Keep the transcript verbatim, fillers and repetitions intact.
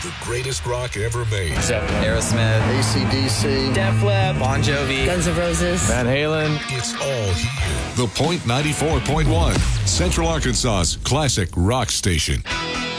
the greatest rock ever made. Zeppelin, Aerosmith, A C D C, Def Leppard, Bon Jovi, Guns N' Roses, Van Halen. It's all here. The Point ninety-four point one, Central Arkansas's classic rock station.